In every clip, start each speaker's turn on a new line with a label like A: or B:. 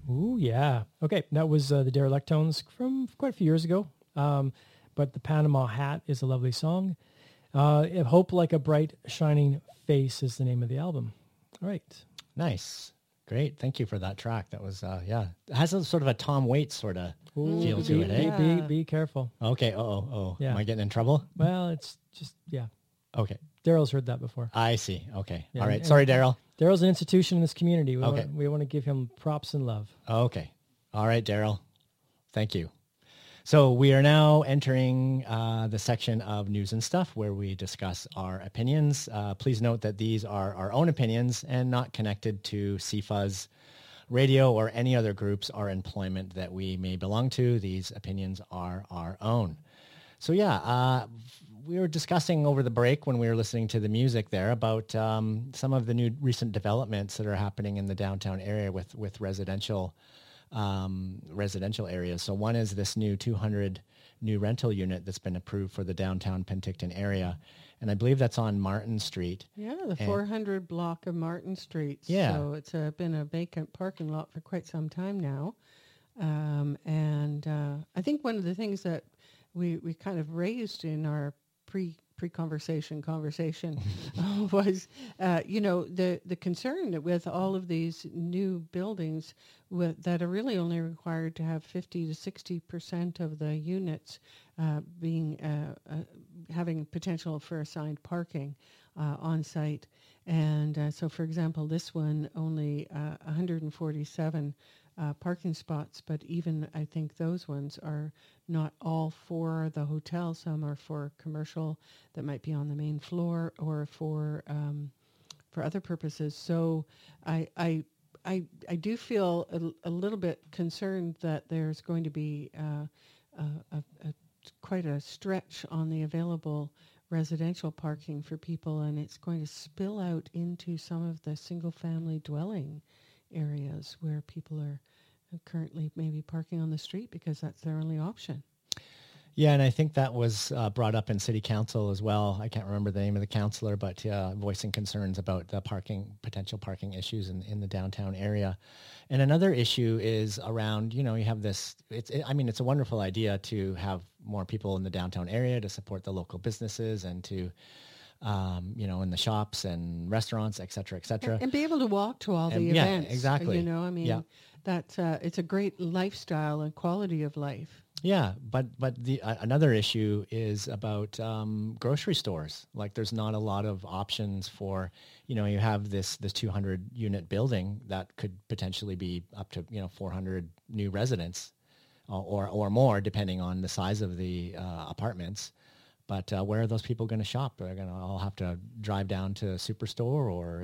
A: Ooh, yeah. Okay, that was the Derelictones from quite a few years ago. But the Panama Hat is a lovely song. Hope Like a Bright Shining Face is the name of the album. All right.
B: Nice. Great. Thank you for that track. That was, it has a sort of a Tom Waits sort of feel to it, eh?
A: Be careful.
B: Okay. Oh.
A: Yeah.
B: Am I getting in trouble?
A: Well, it's just, yeah.
B: Okay.
A: Daryl's heard that before.
B: I see. Okay.
A: Yeah,
B: All right. Sorry, Daryl.
A: Daryl's an institution in this community.
B: Okay.
A: We want to give him props and love.
B: Okay. All right, Daryl. Thank you. So we are now entering the section of news and stuff where we discuss our opinions. Please note that these are our own opinions and not connected to CFUZ Radio or any other groups or employment that we may belong to. These opinions are our own. So we were discussing over the break when we were listening to the music there about some of the new recent developments that are happening in the downtown area with residential areas. So one is this new 200 new rental unit that's been approved for the downtown Penticton area. And I believe that's on Martin Street.
C: Yeah, the 400 block of Martin Street.
B: Yeah.
C: So it's been a vacant parking lot for quite some time now. I think one of the things that we kind of raised in our pre-conversation was, the concern that with all of these new buildings that are really only required to have 50 to 60% of the units having potential for assigned parking on site. And so, for example, this one only 147 parking spots, but even I think those ones are not all for the hotel. Some are for commercial that might be on the main floor or for other purposes. So I do feel a little bit concerned that there's going to be quite a stretch on the available residential parking for people, and it's going to spill out into some of the single-family dwelling areas where people are currently maybe parking on the street because that's their only option.
B: Yeah, and I think that was brought up in City Council as well. I can't remember the name of the councillor, but voicing concerns about the potential parking issues in the downtown area. And another issue is around, you have this, it's a wonderful idea to have more people in the downtown area to support the local businesses and to, in the shops and restaurants, et cetera, et cetera.
C: And be able to walk to all the events.
B: Yeah, exactly.
C: That it's a great lifestyle and quality of life.
B: Yeah, but the another issue is about grocery stores. Like, there's not a lot of options for, you have this 200 unit building that could potentially be up to 400 new residents, or more, depending on the size of the apartments. But where are those people going to shop? They're going to all have to drive down to a superstore, or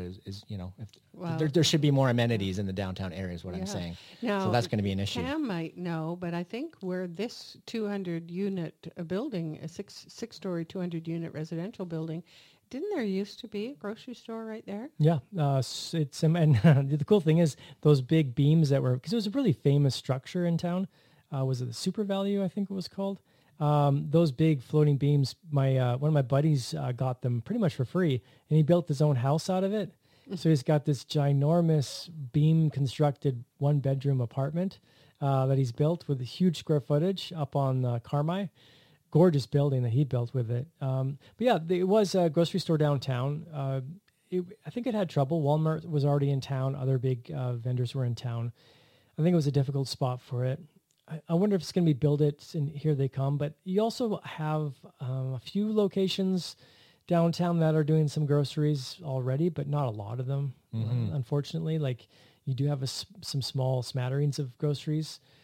B: there should be more amenities in the downtown area is what I'm saying.
C: Now,
B: so that's going to be an issue.
C: Cam might know, but I think where this 200 unit building, a six-story 200 unit residential building, didn't there used to be a grocery store right there?
A: Yeah, it's and the cool thing is those big beams that were, because it was a really famous structure in town. Was it the Super Value, I think it was called? Those big floating beams, one of my buddies got them pretty much for free, and he built his own house out of it. So he's got this ginormous beam constructed 1-bedroom apartment that he's built with a huge square footage up on Carmi. Gorgeous building that he built with it. But yeah, it was a grocery store downtown. I think it had trouble. Walmart was already in town. Other big vendors were in town. I think it was a difficult spot for it. I wonder if it's going to be built and here they come. But you also have a few locations downtown that are doing some groceries already, but not a lot of them, unfortunately. Like, you do have some small smatterings of groceries.